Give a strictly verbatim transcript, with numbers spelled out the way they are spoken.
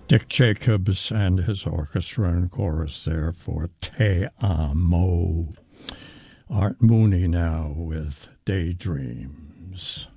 Dick Jacobs and his orchestra and chorus there for Te Amo. Art Mooney now with Daydreams.